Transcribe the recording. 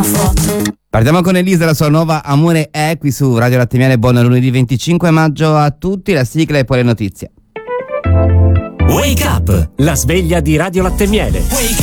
foto. Partiamo con Elisa, la sua nuova Amore è qui su Radio Latte Miele. Buon lunedì 25 maggio a tutti, la sigla e poi le notizie. Wake Up, la sveglia di Radio Latte Miele. Wake